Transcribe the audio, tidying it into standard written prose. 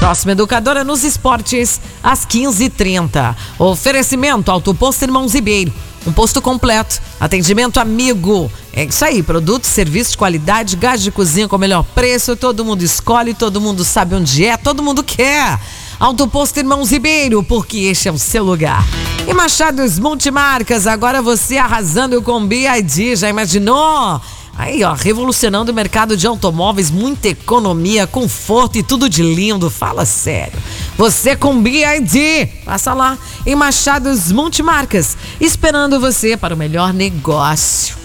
Próxima Educadora nos esportes, às 15h30. Oferecimento Auto Posto Irmãos Ribeiro. Um posto completo, atendimento amigo. É isso aí, produtos, serviços de qualidade, gás de cozinha com o melhor preço. Todo mundo escolhe, todo mundo sabe onde é, todo mundo quer. Auto Posto Irmãos Ribeiro, porque este é o seu lugar. E Machados Multimarcas, agora você arrasando com BYD, já imaginou? Aí, ó, revolucionando o mercado de automóveis, muita economia, conforto e tudo de lindo, fala sério. Você com BYD, passa lá em Machados Multimarcas, esperando você para o melhor negócio.